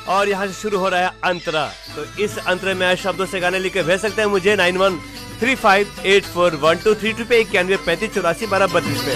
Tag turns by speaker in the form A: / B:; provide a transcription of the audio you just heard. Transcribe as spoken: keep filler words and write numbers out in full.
A: और यहाँ से शुरू हो रहा है अंतरा। तो इस अंतरे में आए शब्दों से गाने लिखे भेज सकते हैं मुझे nine one three five eight four one two three to पे, इक्यानवे पैंतीस चौरासी बारह बत्तीस पे।